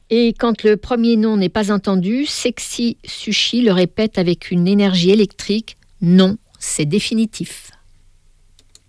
Et quand le premier nom n'est pas entendu, Sexy Sushi le répète avec une énergie électrique. Non, c'est définitif.